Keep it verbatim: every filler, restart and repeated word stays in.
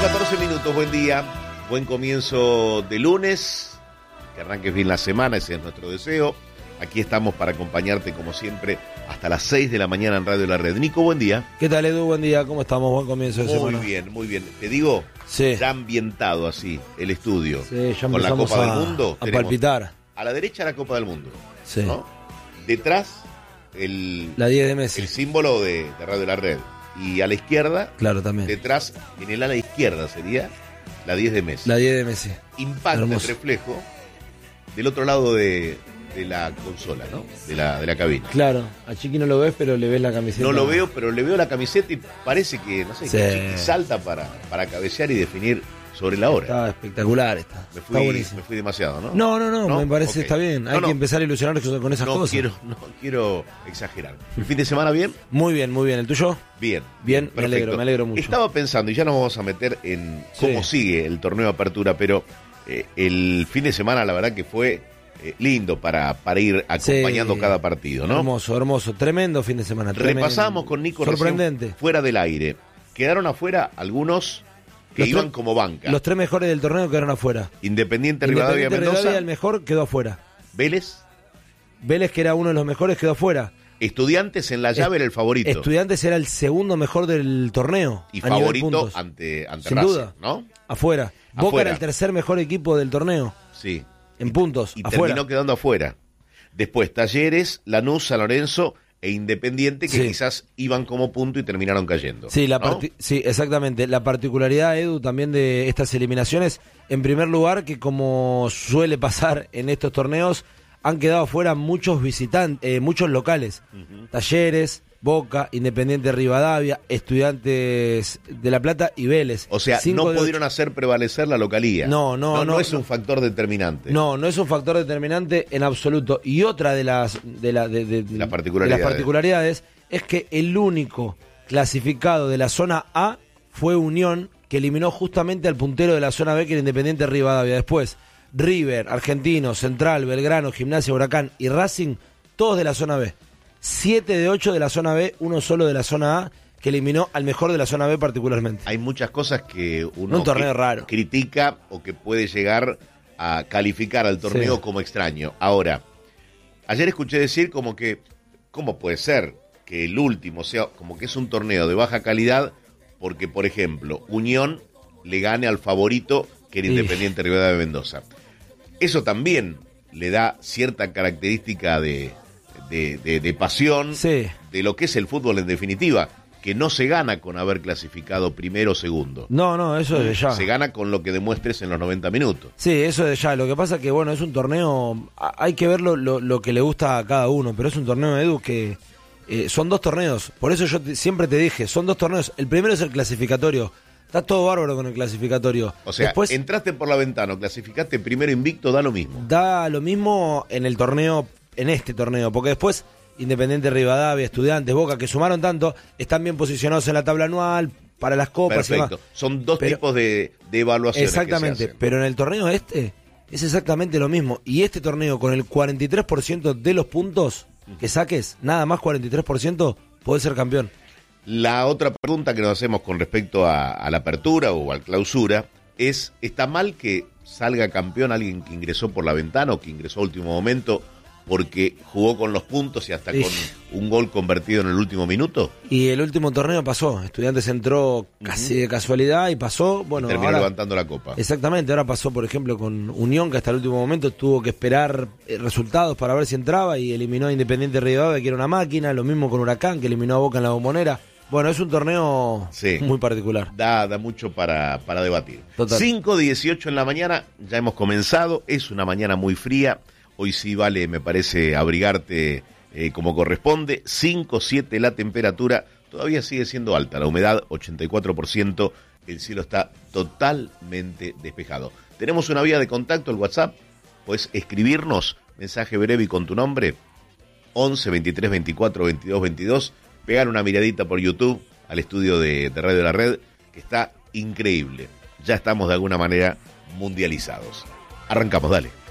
catorce minutos, buen día, buen comienzo de lunes, que arranques bien la semana, ese es nuestro deseo. Aquí estamos para acompañarte como siempre hasta las seis de la mañana en Radio La Red. Nico, buen día. ¿Qué tal, Edu? Buen día, ¿cómo estamos? Buen comienzo de muy semana. Muy bien, muy bien. Te digo, sí. Ya ambientado así el estudio, sí, ya con la Copa a, del Mundo. A palpitar. A la derecha la Copa del Mundo, sí. ¿no? Detrás el, la diez de Messi. El símbolo de, de Radio La Red. Y a la izquierda, claro, también. Detrás, en el ala izquierda sería la diez de Messi. La diez de Messi. Impacta el reflejo del otro lado de, de la consola, ¿no? De la, de la cabina. Claro, a Chiqui no lo ves, pero le ves la camiseta. No lo veo, pero le veo la camiseta y parece que, no sé, sí. que Chiqui salta para, para cabecear y definir sobre la hora. Está espectacular, está. Me fui, está buenísimo. Me fui demasiado, ¿no? No, no, no, ¿No? me parece okay. Está bien. Hay no, no. que empezar a ilusionar con esas no cosas. Quiero, no quiero exagerar. ¿El fin de semana bien? Muy bien, muy bien. ¿El tuyo? Bien. Bien, perfecto. me alegro, me alegro mucho. Estaba pensando, y ya nos vamos a meter en cómo sí. sigue el torneo de apertura, pero eh, el fin de semana la verdad que fue eh, lindo para, para ir acompañando sí. cada partido, ¿no? Hermoso, hermoso. Tremendo fin de semana. Repasamos con Nico sorprendente. Fuera del aire. Quedaron afuera algunos que los iban tres, como banca. Los tres mejores del torneo quedaron afuera. Independiente, Rivadavia, Independiente Mendoza. Rivadavia, el mejor, quedó afuera. Vélez. Vélez, que era uno de los mejores, quedó afuera. Estudiantes en la llave era el favorito. Estudiantes era el segundo mejor del torneo. Y favorito ante, ante Sin Racing, duda. ¿no? Afuera. Boca afuera. era el tercer mejor equipo del torneo. Sí. En puntos. Y afuera. terminó quedando afuera. Después, Talleres, Lanús, San Lorenzo e Independiente, que sí. quizás iban como punto y terminaron cayendo. Sí, la ¿no? sí, exactamente. La particularidad, Edu, también de estas eliminaciones, en primer lugar, que como suele pasar en estos torneos, han quedado fuera muchos visitantes, eh, muchos locales. Uh-huh. Talleres, Boca, Independiente Rivadavia, Estudiantes de La Plata y Vélez. O sea, no pudieron hacer prevalecer la localía. No, no, no. No, no es no. un factor determinante. No, no es un factor determinante en absoluto. Y otra de las, de la, de, de, la particularidades. de las particularidades es que el único clasificado de la zona A fue Unión, que eliminó justamente al puntero de la zona B, que era Independiente Rivadavia. Después, River, Argentino, Central, Belgrano, Gimnasia, Huracán y Racing, todos de la zona B. Siete de ocho de la zona B, uno solo de la zona A, que eliminó al mejor de la zona B particularmente. Hay muchas cosas que uno un torneo raro. critica o que puede llegar a calificar al torneo sí. como extraño. Ahora, ayer escuché decir como que, ¿cómo puede ser que el último sea como que es un torneo de baja calidad? Porque, por ejemplo, Unión le gane al favorito que era Independiente Rivadavia de Mendoza. Eso también le da cierta característica de... De, de, de pasión, sí. de lo que es el fútbol en definitiva, que no se gana con haber clasificado primero o segundo. No, no, eso es de ya. Se gana con lo que demuestres en los noventa minutos. Sí, eso es de ya. Lo que pasa es que, bueno, es un torneo, hay que ver lo, lo, lo que le gusta a cada uno, pero es un torneo, Edu, que eh, son dos torneos. Por eso yo te, siempre te dije, son dos torneos. El primero es el clasificatorio. Está todo bárbaro con el clasificatorio. O sea, después, entraste por la ventana, clasificaste primero invicto, da lo mismo. Da lo mismo en el torneo, en este torneo, porque después Independiente Rivadavia, Estudiantes, Boca, que sumaron tanto, están bien posicionados en la tabla anual para las copas. Perfecto. Son dos pero, tipos de, de evaluaciones. Exactamente, que se pero en el torneo este es exactamente lo mismo. Y este torneo, con el cuarenta y tres por ciento de los puntos que saques, nada más cuarenta y tres por ciento, podés ser campeón. La otra pregunta que nos hacemos con respecto a, a la apertura o al clausura es, ¿está mal que salga campeón alguien que ingresó por la ventana o que ingresó a último momento porque jugó con los puntos y hasta con un gol convertido en el último minuto? Y el último torneo pasó, Estudiantes entró casi uh-huh. de casualidad y pasó, bueno, y terminó ahora, levantando la copa. Exactamente, ahora pasó por ejemplo con Unión, que hasta el último momento tuvo que esperar resultados para ver si entraba y eliminó a Independiente Rivadavia, que era una máquina, lo mismo con Huracán, que eliminó a Boca en la Bombonera. Bueno, es un torneo sí. muy particular. Da, da mucho para, para debatir. Total. cinco dieciocho en la mañana, ya hemos comenzado, es una mañana muy fría. Hoy sí vale, me parece, abrigarte eh, como corresponde. cinco siete la temperatura, todavía sigue siendo alta. La humedad, ochenta y cuatro por ciento. El cielo está totalmente despejado. Tenemos una vía de contacto, el WhatsApp. Puedes escribirnos, mensaje breve y con tu nombre. once veintitrés veinticuatro veintidós veintidós. Pegar una miradita por YouTube al estudio de, de Radio La Red, que está increíble. Ya estamos de alguna manera mundializados. Arrancamos, dale.